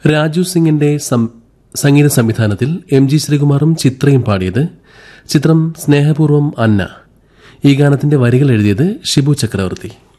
രാജു സിംഗിന്റെ സംഗീത സംവിധാനത്തിൽ MG ശ്രീകുമാറും ചിത്രയും പാടിയത്. ചിത്രം സ്നേഹപൂർവ്വം അന്ന. ഈ ഗാനത്തിന്റെ വരികൾ എഴുതിയത് ഷിബു ചക്രവർത്തി.